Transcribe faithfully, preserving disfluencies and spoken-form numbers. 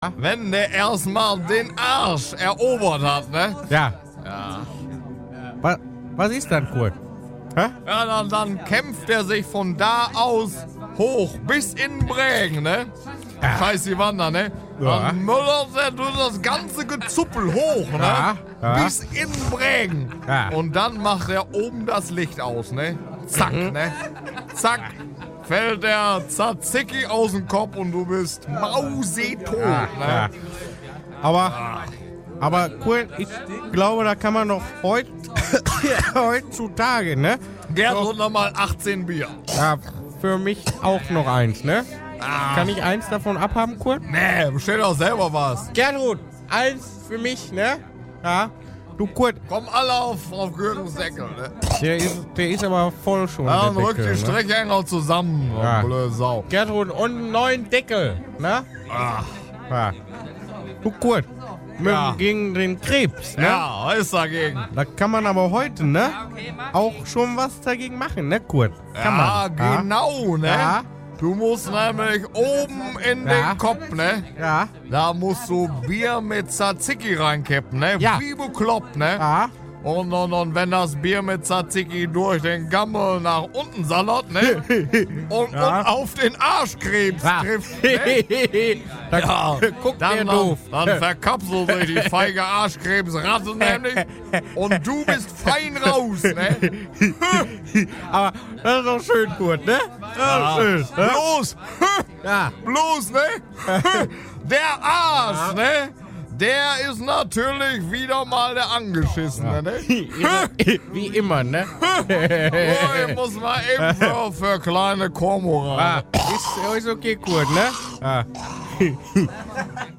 Wenn der erstmal den Arsch erobert hat, ne? Ja. Ja. Was, was ist dann, Kurt? Hä? Ja, dann, dann kämpft er sich von da aus hoch bis in Brägen, ne? Ja. Scheiß die Wander, ne? Ja. Dann möllert er durch das ganze Gezuppel hoch, ne? Ja. Ja. Bis in Brägen. Ja. Und dann macht er oben das Licht aus, ne? Zack, Mhm. ne? Zack. Fällt der Tzatziki aus dem Kopf und du bist mausetot, Ja, ne? ja. Aber, aber Kurt, ich glaube, da kann man noch heut, heutzutage, ne? Gerd und nochmal achtzehn Bier. Ja, für mich auch noch eins, ne? Ah. Kann ich eins davon abhaben, Kurt? Nee, bestell doch selber was. Gertrud, eins für mich, ne? Ja. Du, Kurt, Kommen alle auf, auf Gürtels Deckel, ne? der ist, der ist aber voll schon. Ja, dann der rückt die Deckel, ne? Strecke noch zusammen, Ja. ja. Blöde Sau. Gertrud, und einen neuen Deckel, ne? Ah. Ja. Du, Kurt, mit, Ja. gegen den Krebs, ne? Ja, was ist dagegen? Da kann man aber heute, ne? Auch schon was dagegen machen, ne, Kurt? Kann Ja, man. genau, ne? Ja. Du musst nämlich oben in Ja. den Kopf, ne? Ja. Da musst du Bier mit Tzatziki reinkippen, ne? Ja. Wie bekloppt, ne? Ja. Und, und, und wenn das Bier mit Tzatziki durch den Gammel nach unten sallert, ne? und, Ja. und auf den Arschkrebs Ja. trifft, ne? Da Ja, guckt dann, der dann, doof. dann verkapselt sich die feige Arschkrebsratte nämlich und du bist fein raus, ne? Aber das ist doch schön, Kurt, ne? Das ist schön. Ne? Bloß, Ja. bloß, ne? Der Arsch, ne? Der ist natürlich wieder mal der Angeschissene, ne? Wie immer, ne? Oh, ich muss mal eben für, für kleine Kormorane. Ah, ist, ist okay, Kurt, ne? Ah.